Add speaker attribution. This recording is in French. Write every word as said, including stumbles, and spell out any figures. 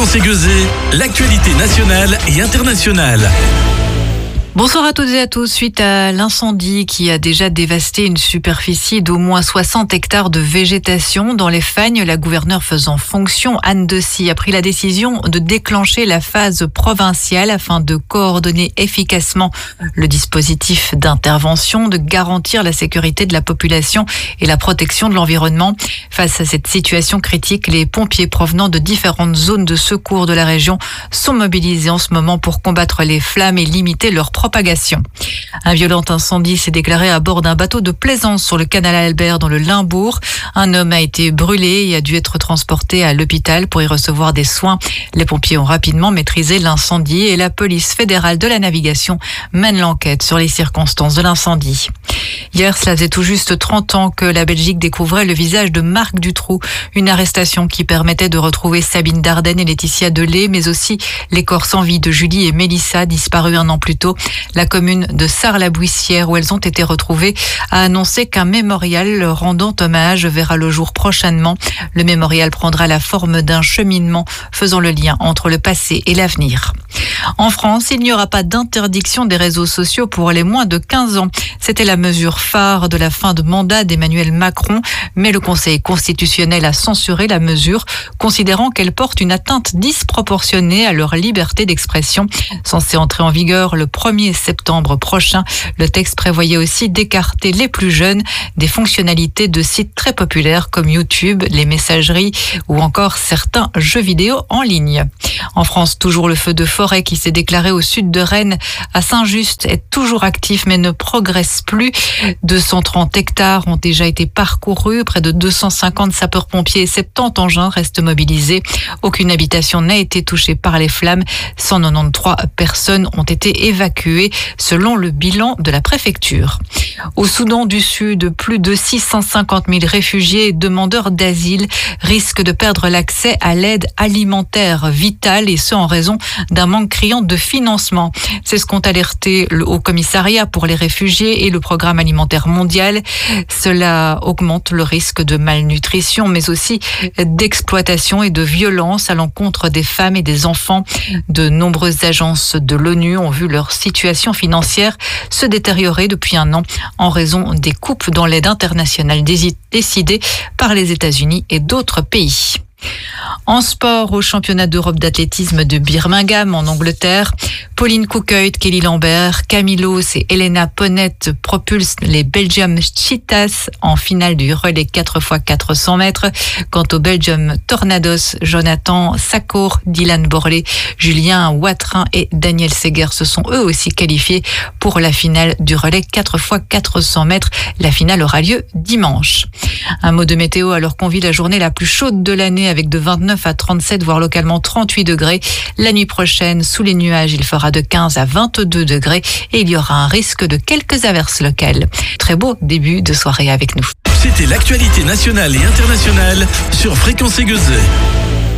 Speaker 1: Fréquence Aiguezée, l'actualité nationale et internationale.
Speaker 2: Bonsoir à toutes et à tous. Suite à l'incendie qui a déjà dévasté une superficie d'au moins soixante hectares de végétation dans les Fagnes, la gouverneure faisant fonction, Anne Dessy, a pris la décision de déclencher la phase provinciale afin de coordonner efficacement le dispositif d'intervention, de garantir la sécurité de la population et la protection de l'environnement. Face à cette situation critique, les pompiers provenant de différentes zones de secours de la région sont mobilisés en ce moment pour combattre les flammes et limiter leur propagation. Un violent incendie s'est déclaré à bord d'un bateau de plaisance sur le canal Albert dans le Limbourg. Un homme a été brûlé et a dû être transporté à l'hôpital pour y recevoir des soins. Les pompiers ont rapidement maîtrisé l'incendie et la police fédérale de la navigation mène l'enquête sur les circonstances de l'incendie. Hier, cela faisait tout juste trente ans que la Belgique découvrait le visage de Marc Dutroux. Une arrestation qui permettait de retrouver Sabine Dardenne et Laetitia Delay, mais aussi les corps sans vie de Julie et Mélissa, disparus un an plus tôt. La commune de Sarre-la-Bouissière, où elles ont été retrouvées, a annoncé qu'un mémorial leur rendant hommage verra le jour prochainement. Le mémorial prendra la forme d'un cheminement faisant le lien entre le passé et l'avenir. En France, il n'y aura pas d'interdiction des réseaux sociaux pour les moins de quinze ans. C'était la mesure phare de la fin de mandat d'Emmanuel Macron, mais le Conseil constitutionnel a censuré la mesure, considérant qu'elle porte une atteinte disproportionnée à leur liberté d'expression. Censée entrer en vigueur le premier septembre prochain, le texte prévoyait aussi d'écarter les plus jeunes des fonctionnalités de sites très populaires comme YouTube, les messageries ou encore certains jeux vidéo en ligne. En France, toujours le feu de forêt qui s'est déclaré au sud de Rennes à Saint-Just est toujours actif mais ne progresse plus. deux cent trente hectares ont déjà été parcourus, près de deux cent cinquante sapeurs-pompiers et soixante-dix engins restent mobilisés. Aucune habitation n'a été touchée par les flammes. cent quatre-vingt-treize personnes ont été évacuées selon le bilan de la préfecture. Au Soudan du Sud, plus de six cent cinquante mille réfugiés et demandeurs d'asile risquent de perdre l'accès à l'aide alimentaire vitale et ce en raison d'un manque criant de financement. C'est ce qu'ont alerté le Haut Commissariat pour les réfugiés et le Programme alimentaire mondial. Cela augmente le risque de malnutrition mais aussi d'exploitation et de violence à l'encontre des femmes et des enfants. De nombreuses agences de l'ONU ont vu leur situation financière se détériorer depuis un an en raison des coupes dans l'aide internationale décidées par les États-Unis et d'autres pays. En sport, au championnat d'Europe d'athlétisme de Birmingham en Angleterre, Pauline Coucœut, Kelly Lambert, Camilo et Elena Ponette propulsent les Belgium Cheetahs en finale du relais quatre fois quatre cents mètres. Quant au Belgium Tornados, Jonathan Sacour, Dylan Borlé, Julien Watrin et Daniel Seger se sont eux aussi qualifiés pour la finale du relais quatre fois quatre cents mètres. La finale aura lieu dimanche. Un mot de météo alors qu'on vit la journée la plus chaude de l'année avec de vingt-neuf à trente-sept, voire localement trente-huit degrés. La nuit prochaine, sous les nuages, il fera de quinze à vingt-deux degrés et il y aura un risque de quelques averses locales. Très beau début de soirée avec nous.
Speaker 1: C'était l'actualité nationale et internationale sur Fréquence Aiguezée.